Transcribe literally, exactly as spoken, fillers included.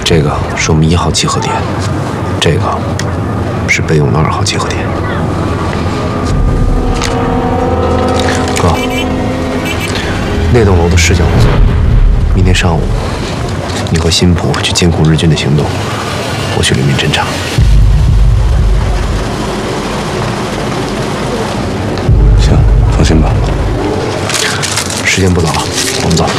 这个是我们一号集合点，这个是备用的二号集合点。哥，那栋楼的视角不错。明天上午，你和辛普去监控日军的行动，我去里面侦查。 行，放心吧。 时间不早了，我们走。